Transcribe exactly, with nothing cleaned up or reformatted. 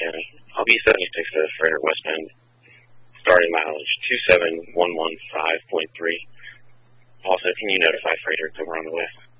American. I'll be seventy-six to Freighter West Bend. Starting mileage two seven one one five point three. Also, can you notify Freighter that we're on the way?